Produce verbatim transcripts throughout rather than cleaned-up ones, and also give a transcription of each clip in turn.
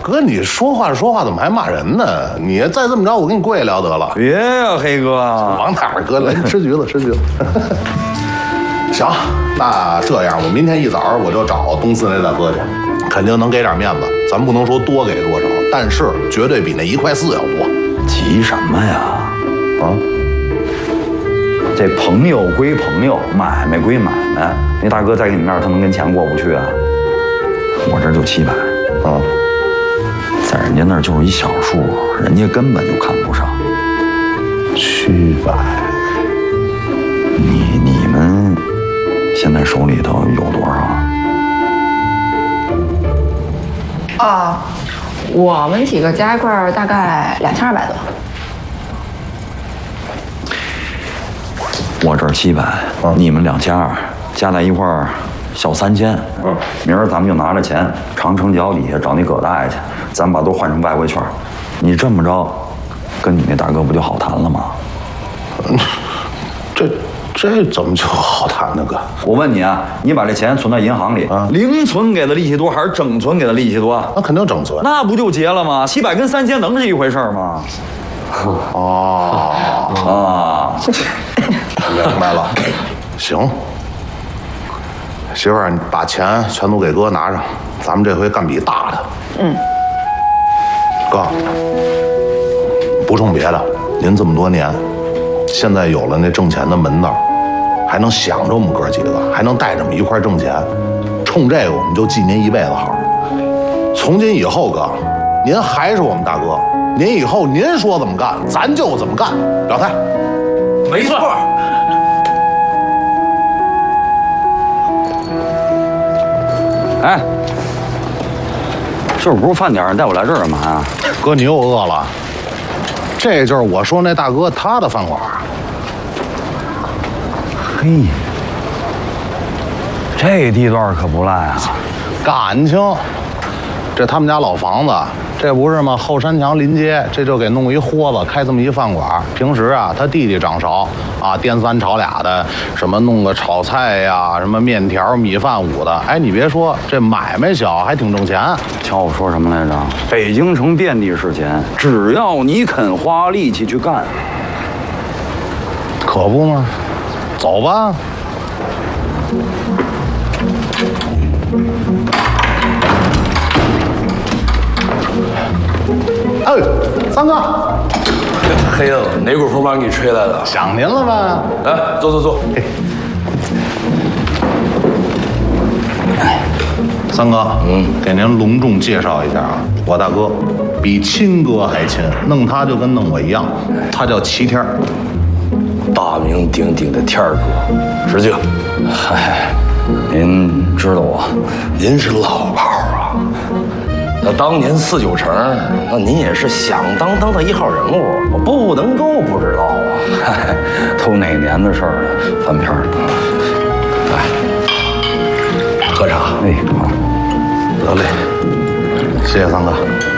哥，你说话说话怎么还骂人呢？你再这么着，我给你跪下了得了。 别呀，黑哥， 往哪儿搁？来吃橘子，吃橘子。行，那这样，我明天一早我就找东四那大哥去，肯定能给点面子。咱不能说多给多少，但是绝对比那一块四要多。 急什么呀？啊？这朋友归朋友，买卖归买卖。那大哥在你面儿，他能跟钱过不去啊？我这就七百，啊，在人家那儿就是一小数，人家根本就看不上。 七百， 你你们现在手里头有多少？ 啊，我们几个加一块儿大概两千二百多。 我这儿七百，你们两千二，加在一块儿小三千。嗯，明儿咱们就拿着钱，长城脚底下找那葛大爷去，咱把都换成外汇券。你这么着，跟你那大哥不就好谈了吗？ 嗯，这这怎么就好谈呢，哥？ 我问你啊，你把这钱存到银行里，啊，零存给的利息多还是整存给的利息多？ 那肯定整存。 那不就结了吗？七百跟三千能是一回事吗？ 哦啊， 明白了。行，媳妇儿，你把钱全都给哥拿上，咱们这回干笔大的。 嗯。 哥，不冲别的，您这么多年，现在有了那挣钱的门道，还能想着我们哥几个，还能带着我们一块挣钱，冲这个我们就记您一辈子好。从今以后，哥，您还是我们大哥，您以后您说怎么干，咱就怎么干，表态。 没错。 哎，就是不是饭点，带我来这儿干嘛呀？ 哥，你又饿了。这就是我说那大哥他的饭馆。 嘿，这地段可不赖啊， 感情。这他们家老房子，这不是吗？后山墙临街，这就给弄一豁子，开这么一饭馆。平时啊，他弟弟掌勺啊，颠三炒俩的，什么弄个炒菜呀，什么面条、米饭五的。哎，你别说，这买卖小还挺挣钱。 瞧我说什么来着？北京城遍地是钱，只要你肯花力气去干， 可不吗？走吧。哎，三哥， 黑子，哪股风把你给吹来了？ 想您了吧？ 来，坐坐坐。 哎，三哥，嗯，给您隆重介绍一下啊，我大哥比亲哥还亲，弄他就跟弄我一样，他叫齐天儿， 大名鼎鼎的天儿哥，致敬。 嗨，您知道我， 您是老炮儿啊。那当年四九城，那您也是响当当的一号人物，我不能够不知道啊。 嗨，都哪年的事儿了？翻篇儿。 来，喝茶。 哎，好， 得嘞，谢谢三哥。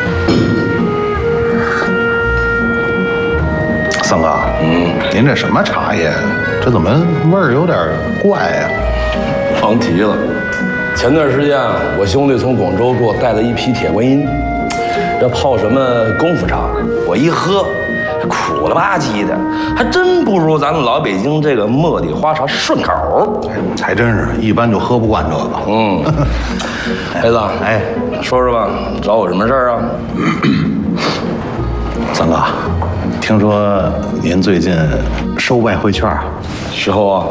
三哥，嗯，您这什么茶叶？这怎么味儿有点怪呀？ 甭提了。前段时间啊，我兄弟从广州给我带了一批铁观音，这泡什么功夫茶，我一喝，苦了吧唧的，还真不如咱们老北京这个茉莉花茶顺口。 还真是，一般就喝不惯这个。 嗯，黑子，哎，说说吧，找我什么事儿啊？ 三哥，听说您最近收外汇券， 时候啊。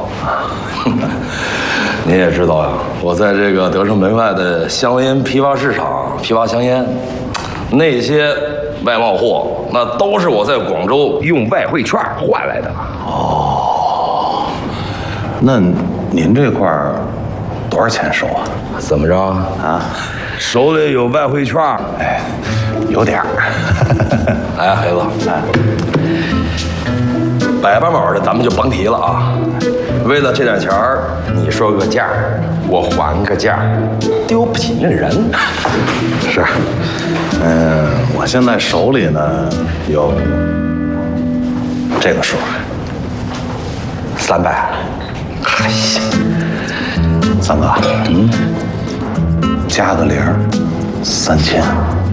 您也知道呀，我在这个德胜门外的香烟批发市场批发香烟，那些外贸货那都是我在广州用外汇券换来的。 哦，那您这块儿多少钱收啊？ 怎么着啊？手里有外汇券？ 哎，有点儿。 哎，黑子，哎，百八毛的咱们就甭提了啊。为了这点钱儿，你说个价，我还个价，丢不起那人。 是，嗯，我现在手里呢有这个数， 三百。 哎呀，三哥，嗯，加个零，三千。